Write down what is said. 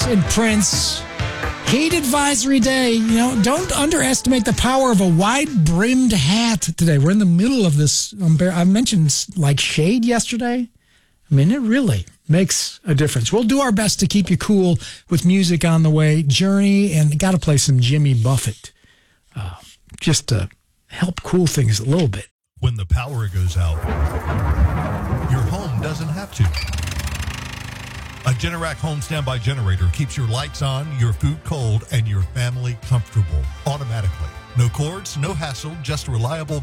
and Prince. Heat advisory day. You know, don't underestimate the power of a wide-brimmed hat today. We're in the middle of this. I mentioned like shade yesterday. I mean, it really makes a difference. We'll do our best to keep you cool with music on the way. Journey, and got to play some Jimmy Buffett just to help cool things a little bit. When the power goes out, your home doesn't have to. A Generac home standby generator keeps your lights on, your food cold, and your family comfortable automatically. No cords, no hassle, just reliable